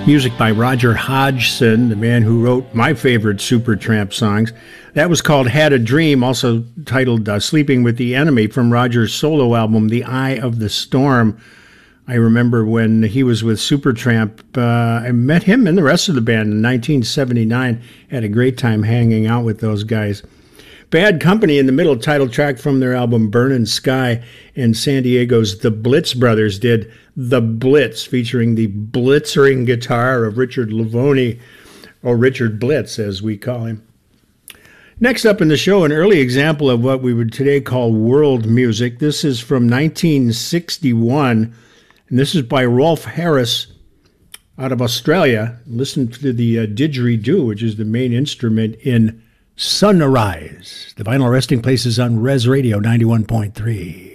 Music by Roger Hodgson, the man who wrote my favorite Supertramp songs. That was called Had a Dream, also titled Sleeping with the Enemy, from Roger's solo album, The Eye of the Storm. I remember when he was with Supertramp, I met him and the rest of the band in 1979. Had a great time hanging out with those guys. Bad Company in the middle, title track from their album Burnin' Sky, and San Diego's The Blitz Brothers did The Blitz, featuring the blitzering guitar of Richard Lavoni, or Richard Blitz as we call him. Next up in the show, an early example of what we would today call world music. This is from 1961, and this is by Rolf Harris out of Australia. Listen to the didgeridoo, which is the main instrument in Sunrise. The Vinyl Resting Place is on Res Radio 91.3.